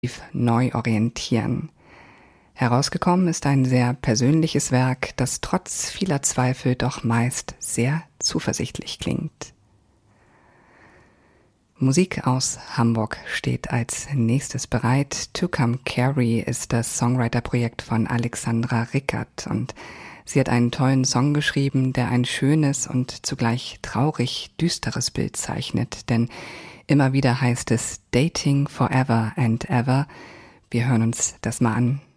neu orientieren. Herausgekommen ist ein sehr persönliches Werk, das trotz vieler Zweifel doch meist sehr zuversichtlich klingt. Musik aus Hamburg steht als nächstes bereit. To Come Carry ist das Songwriter-Projekt von Alexandra Rickert und sie hat einen tollen Song geschrieben, der ein schönes und zugleich traurig düsteres Bild zeichnet, denn immer wieder heißt es Dating forever and ever. Wir hören uns das mal an.